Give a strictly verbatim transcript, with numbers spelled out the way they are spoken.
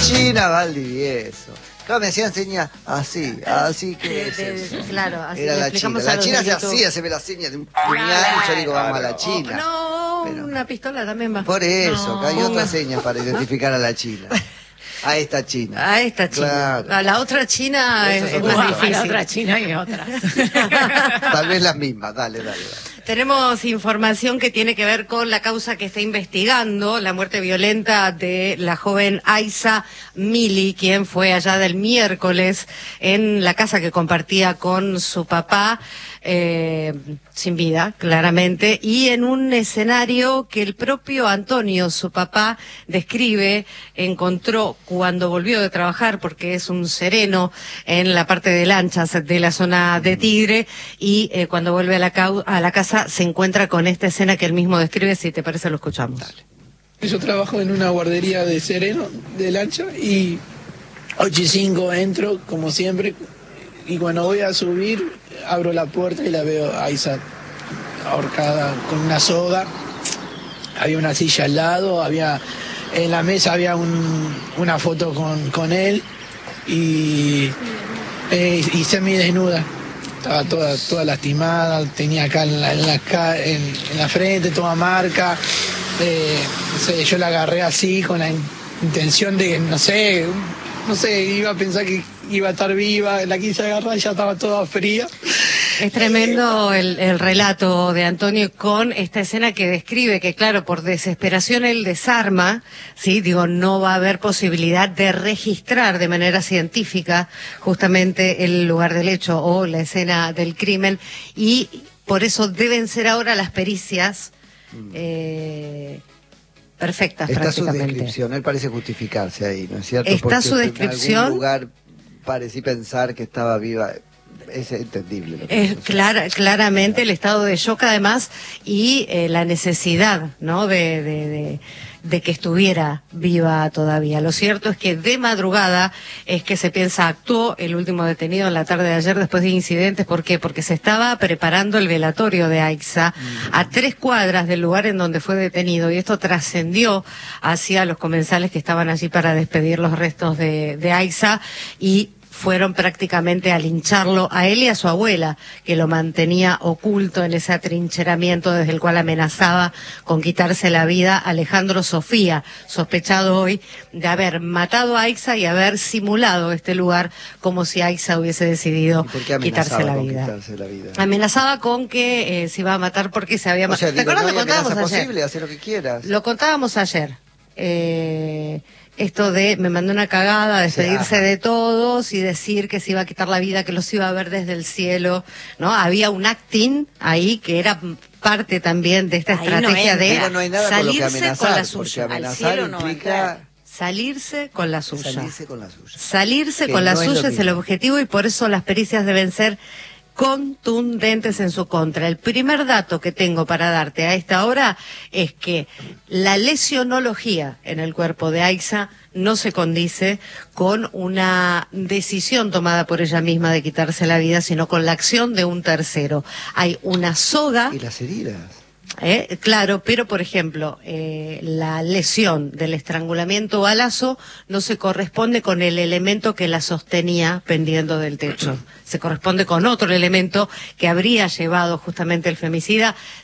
China Valdivieso. Claro, me hacían señas así, así que es eso. Claro, así era le la China. explicamos a La los China de se YouTube. hacía, se ve la seña de un puñal y yo digo, vamos a la China. No, Pero- una pistola también va. Por eso, No. que hay otra Ponga- seña para identificar a la China. A esta China. A esta China. Claro. A la otra China Eso es, es es otra más cosa. difícil. La otra China y otras. Tal vez las mismas, dale, dale, dale. Tenemos información que tiene que ver con la causa que está investigando, la muerte violenta de la joven Aiza Mili, quien fue allá del miércoles en la casa que compartía con su papá, eh, sin vida, claramente, y en un escenario que el propio Antonio, su papá, describe, encontró cuando volvió de trabajar, porque es un sereno en la parte de lanchas de la zona de Tigre, y eh, cuando vuelve a la, cau- a la casa se encuentra con esta escena que él mismo describe. Si te parece, lo escuchamos. Dale. Yo trabajo en una guardería de sereno, de lancha, y ocho y cinco entro, como siempre, y cuando voy a subir, abro la puerta y la veo a Aiza ahorcada con una soga. Había una silla al lado, había en la mesa había un, una foto con, con él, y, eh, y semidesnuda. Estaba toda, toda lastimada, tenía acá en la, en la, ca- en, en la frente toda marca. Eh, no sé, yo la agarré así con la in- intención de que, no sé, no sé, iba a pensar que iba a estar viva, la quise agarrar y ya estaba toda fría. Es tremendo el, el relato de Antonio con esta escena que describe que, claro, por desesperación él desarma, sí, digo, no va a haber posibilidad de registrar de manera científica justamente el lugar del hecho o la escena del crimen, y por eso deben ser ahora las pericias eh, perfectas. Está su prácticamente. descripción, él parece justificarse ahí, ¿no es cierto? Está Porque su en descripción. algún lugar parecí pensar que estaba viva. Es entendible. Lo que Es sucede. clara, claramente el estado de shock, además, y eh, la necesidad, ¿no?, de, de, de, de que estuviera viva todavía. Lo cierto es que de madrugada es que se piensa actuó el último detenido en la tarde de ayer después de incidentes. ¿Por qué? Porque se estaba preparando el velatorio de Aiza a tres cuadras del lugar en donde fue detenido, y esto trascendió hacia los comensales que estaban allí para despedir los restos de, de Aiza, y fueron prácticamente a lincharlo a él y a su abuela, que lo mantenía oculto en ese atrincheramiento desde el cual amenazaba con quitarse la vida Alejandro Sofía, sospechado hoy de haber matado a Aiza y haber simulado este lugar como si Aiza hubiese decidido ¿Y por qué quitarse amenazaba la con vida. quitarse la vida? Amenazaba con que eh, se iba a matar porque se había O sea, matado. ¿Te digo, acuerdas? no Lo hay amenaza contábamos ayer. posible, hacer lo que quieras. Lo contábamos ayer. Eh, esto de me mandó una cagada, despedirse ajá. de todos y decir que se iba a quitar la vida, que los iba a ver desde el cielo, ¿no? Había un acting ahí que era parte también de esta Ahí no estrategia entra. de Pero no hay nada con lo que salirse amenazar, con la porque suya. amenazar cielo no va a implica entrar. Salirse con la suya. salirse con la suya. Salirse Que con la no es lo suya es el mismo. objetivo, y por eso las pericias deben ser contundentes en su contra. El primer dato que tengo para darte a esta hora es que la lesionología en el cuerpo de Aiza no se condice con una decisión tomada por ella misma de quitarse la vida, sino con la acción de un tercero. Hay una soga. Y las heridas. Eh, claro, pero por ejemplo, eh, la lesión del estrangulamiento o balazo no se corresponde con el elemento que la sostenía pendiendo del techo. Se corresponde con otro elemento que habría llevado justamente el femicida,